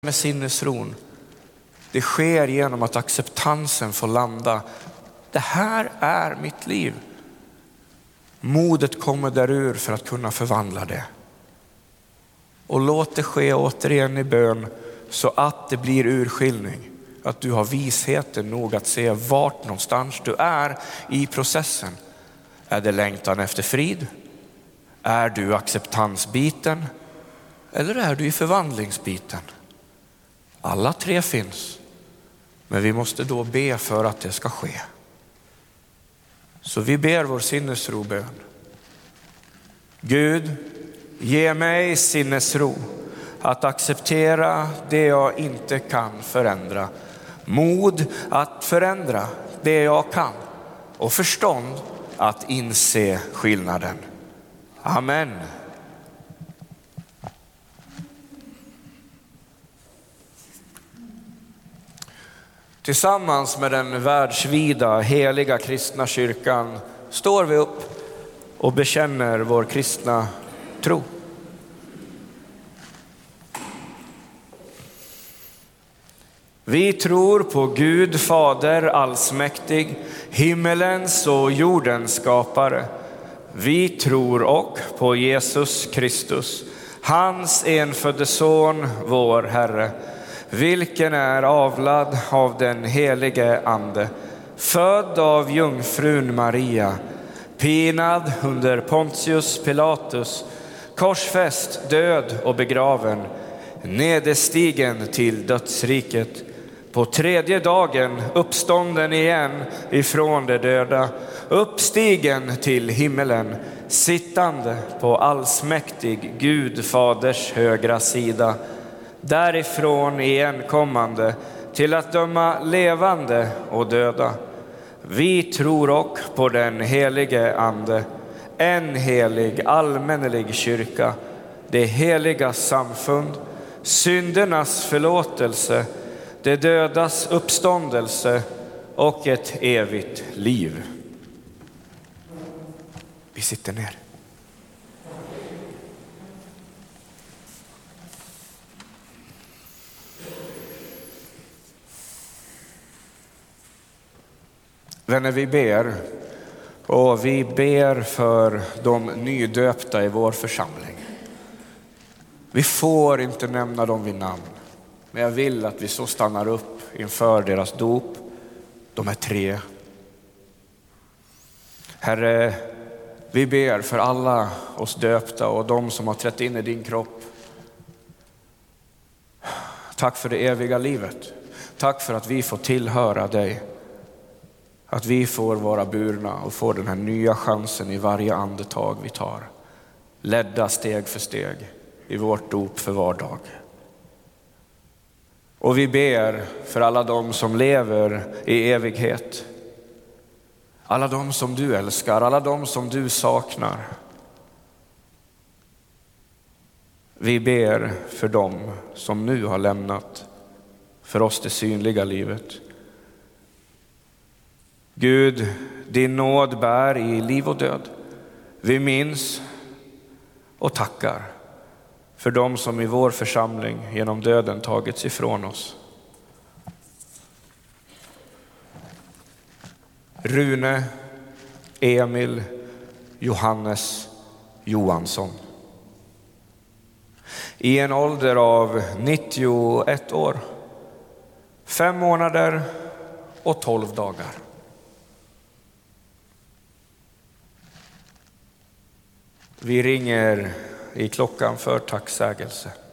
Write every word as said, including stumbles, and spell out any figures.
med sinnesron. Det sker genom att acceptansen får landa. Det här är mitt liv. Modet kommer därur för att kunna förvandla det. Och låt det ske återigen i bön så att det blir urskiljning. Att du har visheten nog att se vart någonstans du är i processen. Är det längtan efter frid? Är du acceptansbiten? Eller är du i förvandlingsbiten? Alla tre finns. Men vi måste då be för att det ska ske. Så vi ber vår sinnesrobön. Gud, ge mig sinnesro att acceptera det jag inte kan förändra. Mod att förändra det jag kan. Och förstånd att inse skillnaden. Amen. Tillsammans med den världsvida heliga kristna kyrkan står vi upp och bekänner vår kristna tro. Vi tror på Gud Fader allsmäktig, himmelens och jordens skapare. Vi tror och på Jesus Kristus, hans enfödde son, vår Herre, vilken är avlad av den helige ande, född av jungfrun Maria, pinad under Pontius Pilatus, korsfäst, död och begraven, nederstigen till dödsriket, på tredje dagen uppstånden igen ifrån de döda, uppstigen till himmelen, sittande på allsmäktig Gud Faders högra sida, därifrån igenkommande till att döma levande och döda. Vi tror och på den helige ande, en helig allmännelig kyrka, det heliga samfund, syndernas förlåtelse, det dödas uppståndelse och ett evigt liv. Vi sitter ner. Vänner, vi ber, och vi ber för de nydöpta i vår församling. Vi får inte nämna dem vid namn, men jag vill att vi så stannar upp inför deras dop. De är tre. Herre, vi ber för alla oss döpta och de som har trätt in i din kropp. Tack för det eviga livet. Tack för att vi får tillhöra dig. Att vi får vara burna och få den här nya chansen i varje andetag vi tar. Ledda steg för steg i vårt dop för var dag. Och vi ber för alla de som lever i evighet. Alla de som du älskar, alla de som du saknar. Vi ber för dem som nu har lämnat för oss det synliga livet. Gud, din nåd bär i liv och död. Vi minns och tackar för dem som i vår församling genom döden tagits ifrån oss. Rune, Emil, Johannes, Johansson. I en ålder av nittioett år, fem månader och tolv dagar. Vi ringer i klockan för tacksägelse.